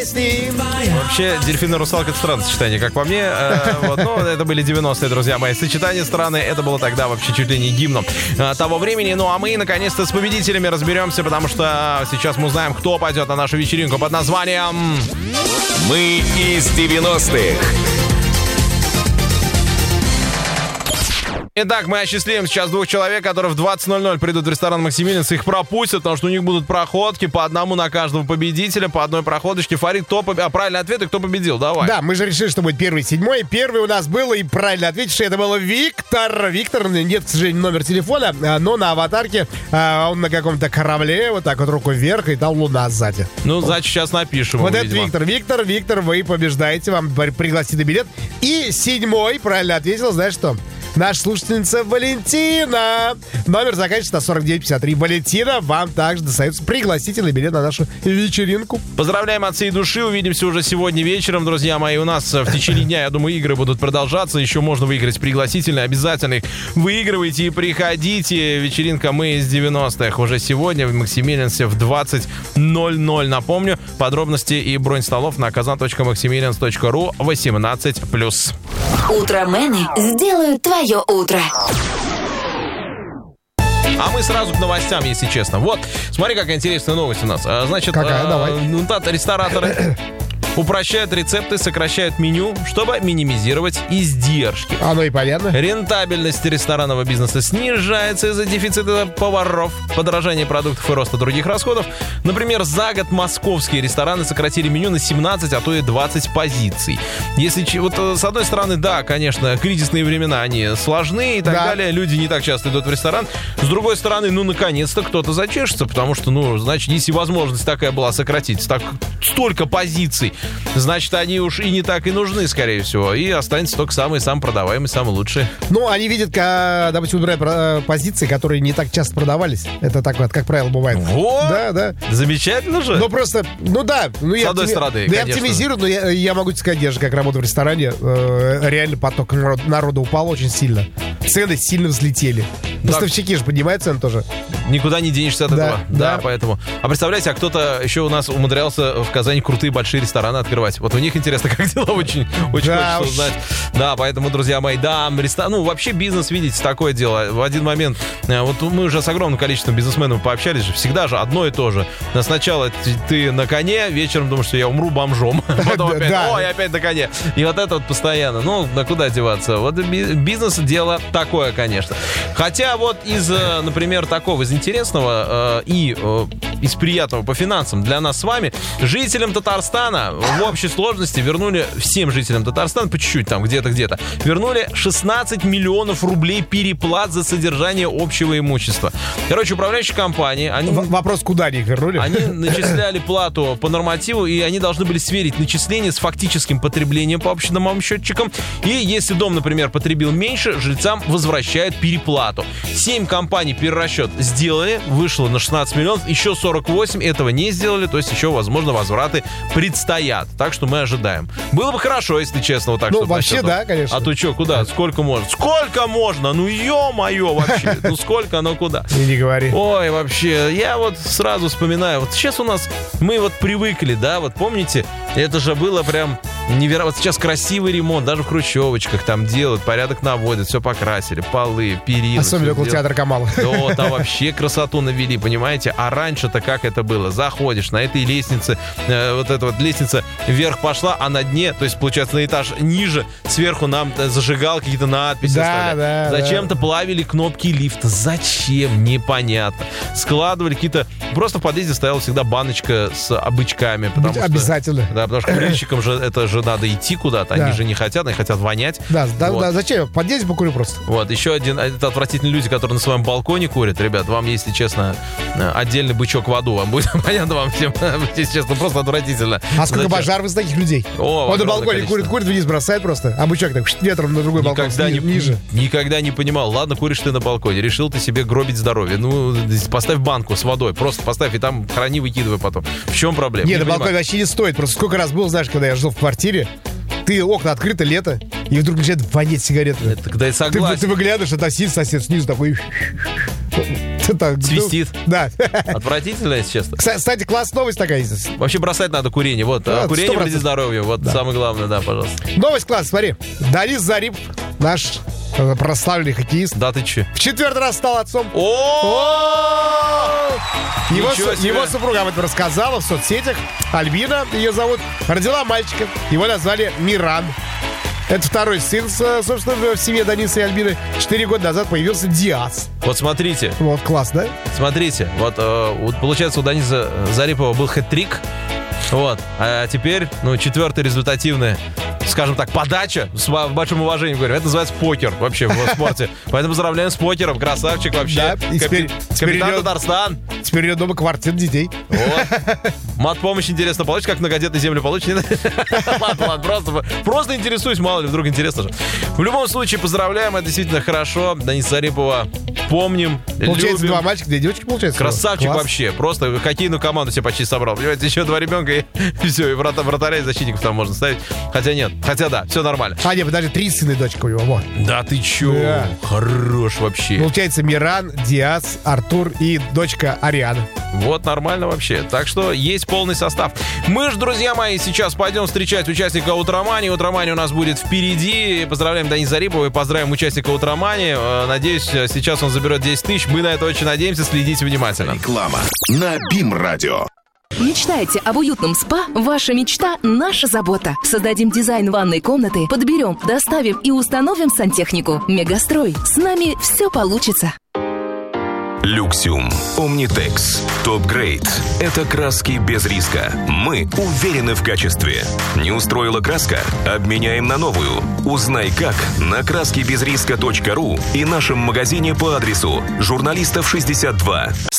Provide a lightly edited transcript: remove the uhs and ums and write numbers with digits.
Вообще, дельфин и русалка — это странное сочетание, как по мне. Но это были 90-е, друзья мои. Сочетание странное, это было тогда вообще чуть ли не гимном того времени. Ну а мы, наконец-то, с победителями разберемся, потому что сейчас мы узнаем, кто пойдет на нашу вечеринку под названием «Мы из 90-х». Итак, мы осчастливим сейчас двух человек, которые в 20:00 придут в ресторан «Максимилианс». Их пропустят, потому что у них будут проходки по одному на каждого победителя, по одной проходочке. Фарид, правильный ответ, и кто победил? Давай. Да, мы же решили, что будет первый, седьмой. Первый у нас был, и правильно ответивший, это был Виктор. Виктор, нет, к сожалению, номер телефона, но на аватарке он на каком-то корабле, вот так вот руку вверх, и там луна сзади. Ну, значит, сейчас напишем. Вот это Виктор. Виктор, вы побеждаете, вам пригласили билет. И седьмой правильно ответил, знаешь что? Наша слушательница Валентина. Номер заканчивается на 4953. Валентина, вам также достается пригласительный билет на нашу вечеринку. Поздравляем от всей души. Увидимся уже сегодня вечером, друзья мои. У нас в течение дня, я думаю, игры будут продолжаться. Еще можно выиграть пригласительные. Обязательно их выигрывайте и приходите. Вечеринка «Мы из 90-х» уже сегодня в Максимилиансе в 20:00. Напомню, подробности и бронь столов на kazan.maximilians.ru 18+. Утромены сделают твое утро. А мы сразу к новостям, если честно. Вот, смотри, какая интересная новость у нас. Значит, давай. Рестораторы упрощают рецепты, сокращают меню, чтобы минимизировать издержки. Оно и понятно. Рентабельность ресторанного бизнеса снижается из-за дефицита поваров, подорожания продуктов и роста других расходов. Например, за год московские рестораны сократили меню на 17, а то и 20 позиций. Если вот с одной стороны, да, конечно, кризисные времена, они сложны и так далее. Люди не так часто идут в ресторан. С другой стороны, наконец-то кто-то зачешется, потому что, значит, если возможность такая была сократить столько позиций, значит, они уж и не так и нужны, скорее всего. И останется только самые продаваемые, самые лучшие. Ну, они видят, допустим, выбирают позиции, которые не так часто продавались. Это так вот, как правило, бывает. Вот! Да. Замечательно же. Ну, просто, да. С одной стороны, я оптимизирую, но я могу тебе сказать, даже как работаю в ресторане, реально поток народа упал очень сильно. Цены сильно взлетели. Поставщики же поднимают цены тоже. Никуда не денешься от этого. Да, поэтому. А представляете, кто-то еще у нас умудрялся в Казани крутые большие рестораны открывать. Вот у них интересно, как дела, очень хочется узнать. Да, поэтому, друзья мои, вообще бизнес, видите, такое дело. В один момент, вот мы уже с огромным количеством бизнесменов пообщались же, всегда же одно и то же. Сначала ты на коне, вечером думаешь, что я умру бомжом. Потом опять на коне. И вот это вот постоянно. Да куда деваться? Вот бизнес дело такое, конечно. Хотя вот из, например, такого, из интересного и из приятного по финансам для нас с вами, жителям Татарстана в общей сложности вернули, всем жителям Татарстана, по чуть-чуть там, где-то, вернули 16 миллионов рублей переплат за содержание общего имущества. Короче, управляющие компании... Вопрос, куда они их вернули? Они начисляли плату по нормативу, и они должны были сверить начисление с фактическим потреблением по общедомовым счетчикам. И если дом, например, потребил меньше, жильцам возвращают переплату. 7 компаний перерасчет сделали, вышло на 16 миллионов, еще 48 этого не сделали, то есть еще, возможно, возвраты предстоят. Так что мы ожидаем. Было бы хорошо, если честно, вот так. Вообще, да, конечно. А то что, куда? Сколько можно? Сколько можно? Ё-моё, вообще. Куда, куда? И не говори. Ой, вообще, я вот сразу вспоминаю, вот сейчас у нас, мы вот привыкли, да, вот помните, это же было прям невероятно. Вот сейчас красивый ремонт, даже в хрущевочках там делают, порядок наводят, все покрасили, полы, перины. Особенно около театра Камала. Да, там вообще красоту навели, понимаете? А раньше-то как это было? Заходишь, на этой лестнице, вот эта вот лестница вверх пошла, а на дне, то есть, получается, на этаж ниже, сверху нам зажигал какие-то надписи. Да. Зачем-то плавили кнопки лифта. Зачем? Непонятно. Складывали какие-то... Просто в подъезде стояла всегда баночка с обычками. Обязательно. Да, потому что курильщикам же это же надо идти куда-то. Они же не хотят, они хотят вонять. Да, зачем? В подъезде покурю просто. Вот, еще один, это отвратительные люди, которые на своем балконе курят. Ребят, вам, если честно, отдельный бычок в аду. Вам будет понятно, вам всем, если честно, просто отвратительно. А сколько пожар из таких людей? Он на балконе курит, вниз бросает просто, а бычок так ветром на другой балкон ниже. Никогда не понимал. Ладно, куришь ты на балконе, решил ты себе гробить здоровье. Поставь банку с водой, просто поставь и там храни, выкидывай потом. В чем проблема? Нет, на балконе вообще не стоит. Просто сколько раз был, знаешь, когда я жил в квартире, ты окна открыты, лето, и вдруг начинает вонять сигареты. Это когда я согласен. Ты выглядываешь, а сосед снизу такой... Свистит. Да. Отвратительно, если честно. Кстати, классная новость такая есть. Вообще бросать надо курение. Вот, курение вредит здоровью. Вот самое главное, да, пожалуйста. Новость класс, смотри. Денис Зарипов, наш прославленный хоккеист. Да ты че? В 4-й раз стал отцом. Его супруга об этом рассказала в соцсетях. Альбина ее зовут. Родила мальчика. Его назвали Миран. Это второй сын, собственно, в семье Дениса и Альбины. 4 года назад появился Диас. Вот смотрите. Вот класс, да? Смотрите. Вот получается, у Дениса Зарипова был хэт-трик. Вот. А теперь, 4-я результативная, скажем так, подача, с большим уважением говорю, это называется покер вообще в спорте. Поэтому поздравляем с покером, красавчик вообще. Да, Капитан Татарстан. Теперь у него дома квартет детей. Вот. Мат-помощь, интересно, получишь, как многодетную землю получишь? Ладно, просто интересуюсь, мало ли, вдруг интересно же. В любом случае, поздравляем, это действительно хорошо. Дениса Зарипова помним, получается, любим. 2 мальчика, 2 девочки, получается. Красавчик класс. Вообще, просто хоккейную команду себе почти собрал. Понимаете, еще 2 ребенка и все, и вратаря и защитников там можно ставить. Хотя нет, да, все нормально. Нет, подожди, 3 сына и дочка у него, вот. Да ты че? Да. Хорош вообще. Получается, Миран, Диас, Артур и дочка Ариана. Вот нормально вообще. Так что есть полный состав. Мы же, друзья мои, сейчас пойдем встречать участника Утромании. Утромания у нас будет впереди. Поздравляем Дениса Зарипова и поздравим участника Утромании. Надеюсь, сейчас он заберет 10 тысяч. Мы на это очень надеемся. Следите внимательно. Реклама на БИМ-радио. Мечтаете об уютном спа? Ваша мечта – наша забота. Создадим дизайн ванной комнаты, подберем, доставим и установим сантехнику. Мегастрой. С нами все получится. Люксиум. Омнитекс. Топ-грейд. Это краски без риска. Мы уверены в качестве. Не устроила краска? Обменяем на новую. Узнай как на краскибезриска.ру и нашем магазине по адресу Журналистов 62.